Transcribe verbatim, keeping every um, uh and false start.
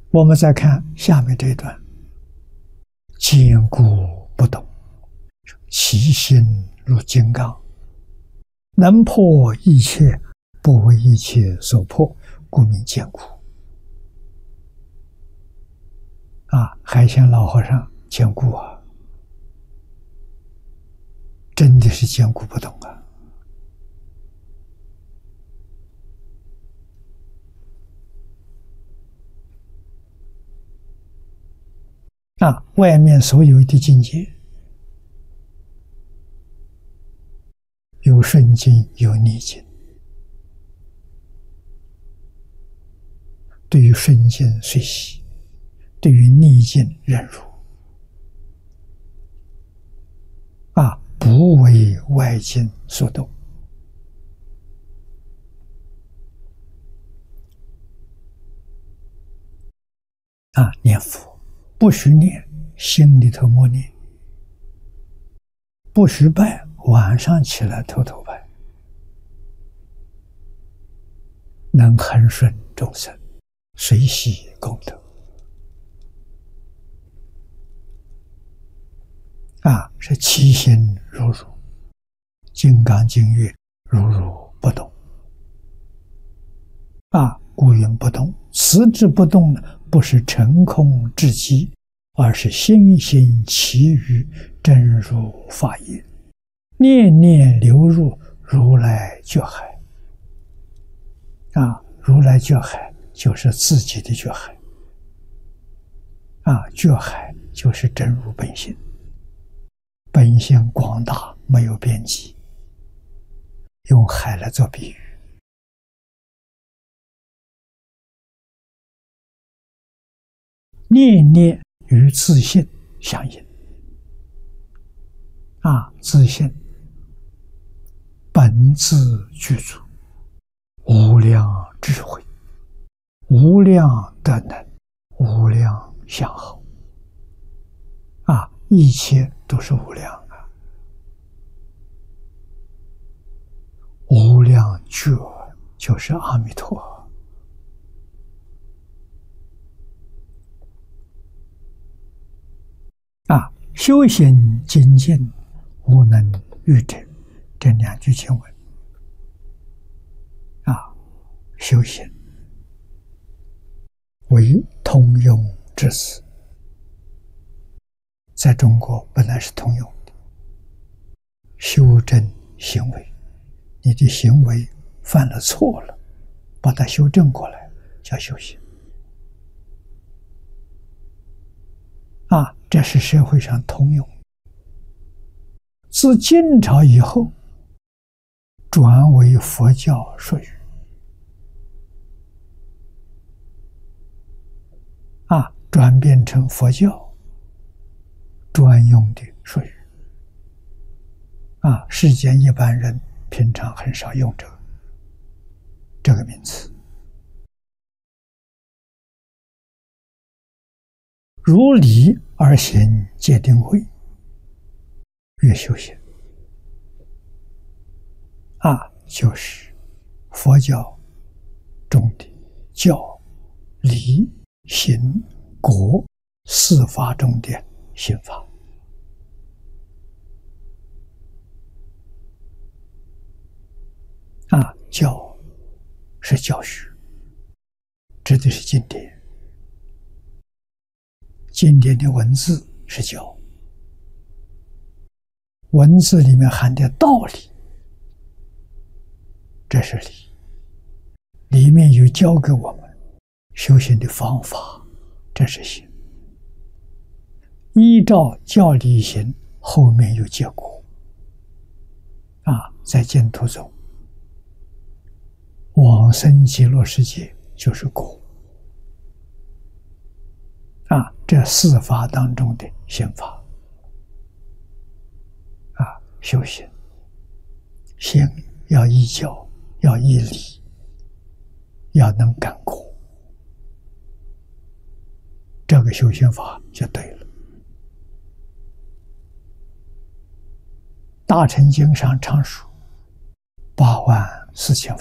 我们再看下面这一段：坚固不动，其心如金刚，能破一切，不为一切所破，故名坚固。啊，海鲜老和尚坚固啊，真的是坚固不动啊！啊，外面所有的境界，有顺境，有逆境。对于顺境随喜，对于逆境忍辱。啊，不为外境所动。啊，念佛不许念，心里头默念；不许拜，晚上起来偷偷拜。能恒顺众生，随喜功德。啊，是其心如如，金刚经曰：如如不动。啊，故云不动。此之不动呢，不是成空至极，而是心心其余，真如法也。念念流入如来觉海。啊，如来觉海就是自己的觉海。啊，觉海就是真如本性。本性广大，没有边际。用海来做比喻。念念与自性相应。啊，自性本自具足，无量智慧，无量德能，无量相好。啊，一切都是无量啊！无量觉就是阿弥陀。啊，修行精进，无能御者，这两句经文。啊，修行为通用之词，在中国本来是通用的。修正行为，你的行为犯了错了，把它修正过来，叫修行。啊，这是社会上通用。自晋朝以后，转为佛教术语。啊，转变成佛教专用的术语。啊，世间一般人平常很少用这个这个名词。如理而行戒定慧，越修行。啊，就是佛教中的教、理、行、果四法中的行法。啊，教是教学，指的是经典。经典的文字是教，文字里面含的道理，这是理，里面有教给我们修行的方法，这是行。依照教理行，后面有结果。啊，在净土中，往生极乐世界就是果。啊，这四法当中的行法。啊，修行，行要依教，要依理，要能感果，这个修行法就对了。大乘经上常说八万四千法。